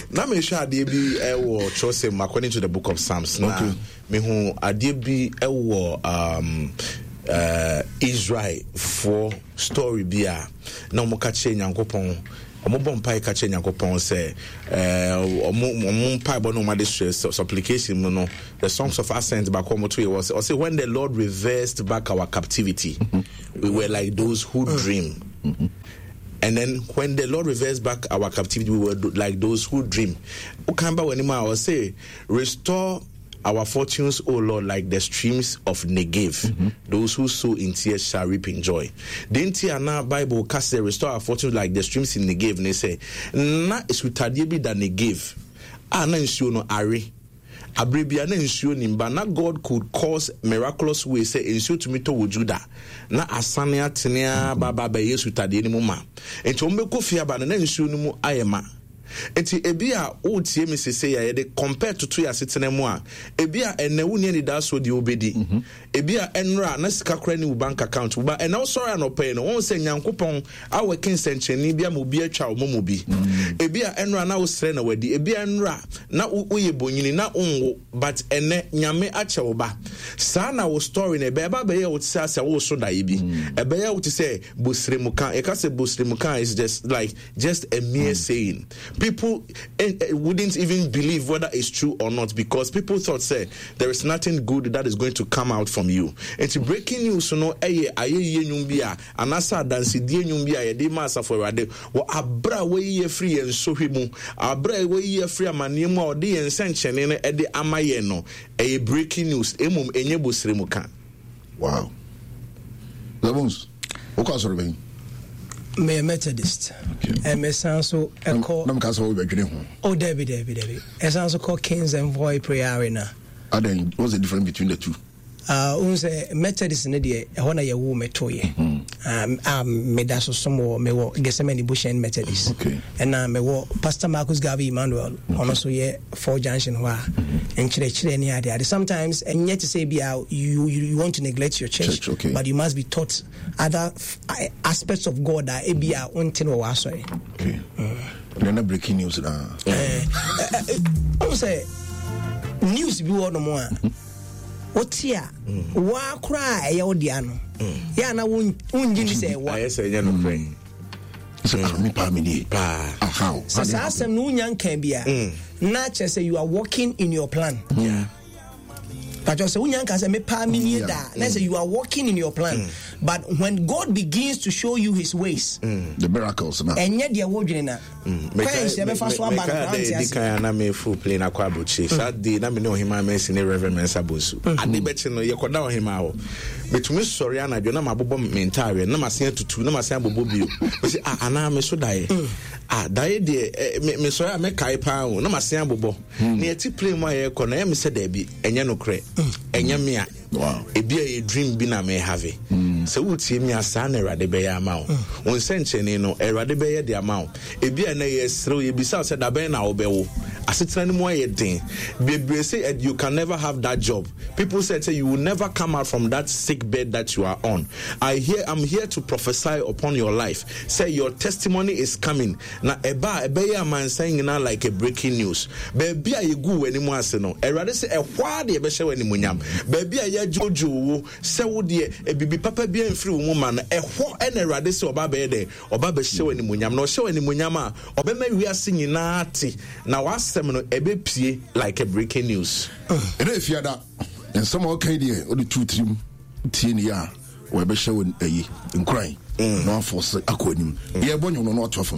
na me hwa ade bi ewo Chosem according to the book of Psalms na me hu ade bi ewo Israel for story bia na mo ka che Nyankopɔn omo mpa ka che Nyankopɔn say omo mpa bo no ma de supplication no the songs of ascent back home to was say when the Lord reversed back our captivity we were like those who dream. And then when the Lord reversed back our captivity, we were like those who dream. Ukamba wenima will say, restore our fortunes, O Lord, like the streams of Negev. Those who sow in tears shall reap in joy. Didn't you na Bible cast restore our fortunes like the streams in Negev? And they say, na isutadiebi da Negev. Na nsuo no are. Abribia na nsuo nimba na God could cause miraculous ways say nsuo tumi to wujuda na asane atenia baba ba Yesu tade ni mu ma enti ombeko fia ba na nsuo no mu ayema enti ebia o tie me sese ya de compare to ya setena mu a ebia enawu ne ni da so de obedi ebia enra na sika kra ni bank account ba ena sorry no pay no won say Nyankopon awe kinsencheni bia mo bi atwa mo mo bi ebia enra na wo sre na wadi ebia enra na uye bonyini na unwo but ene nyame ache wo ba sa na wo story na be ba ye wo tse ase wo so da ibi ebe ye wo tse bosremuka e ka say bosremuka is just a mere saying. People wouldn't even believe whether it's true or not because people thought say there is nothing good that is going to come out from you. And to breaking news no aye nyumbia anasa dansi die nyumbia ye de masa for rade wo abra we ye free en so hwemu abra we ye free amaniemu a ode ye nsenchene no e de amaye no aye breaking news emum enye bosremu kan. Wow. Labons okasorben me Methodist and me sanso echo nam ka so we bedwene ho oh David esanso call Kings and Voice Prayer Arena. And what's the difference between the two? Unse Methodist ne de ehona ye wo metoye me da so somo me wo Gethsemane Bushen Methodist and na me wo Pastor Marcus Garvey Emmanuel ono so ye 4 junction ho a enchire ni ade sometimes and yet to say bia you want to neglect your church but you must be taught other aspects of God that e bia until wo asori then breaking news na unse news bi wo no mo a Otia wa kra ya odia no ya na wonjini se wa ayese nya no pray so me pa me ni pa how so asem no nyan kan bia na che say you are walking in your plan but just say nyan kan say me pa me ni da na say you are walking in your plan but when God begins to show you his ways the miracles na enye de wodwene na kan se be fa so aba na di kan na me full play na kwa bochi Saturday na me no hima me sine Reverend Mensa Bosu ade bechi no ye koda o hima wo betumi sori anadwo na mabobo mentare na masen tutu na masen abobo bio we say ana me so dae dae de me sori me kai pa wo na masen abobo na eti play mo ye ko na me se da bi enye no kre enye me a wow ebi a dream bi na me have se wutie mi asa na erade be ya ma wo won sencheni no erade be ye de ama wo ebi a na ye srew ye bisa se da be na wo be wo asetena ni mo ye den bebre say you can never have that job. People say you will never come out from that sick bed that you are on. I'm here to prophesy upon your life. Say your testimony is coming. Na eba ya man saying na like a breaking news. Baby a yegu weni mo ase no. Erade say ehwa de be hye weni munyam. Baby a ya jojo wo se wo de bibi papa bi amfiri wo ma no ehwo ene erade say oba be de oba be hye weni munyam. Na o hye weni munyam a oba ma wi ase nyina ate. Na wasem no ebe pie like a breaking news. Ene fiada and some okay there or the 2-3 10 year we be show ayi nkran no force akwanim ye bonyo no not of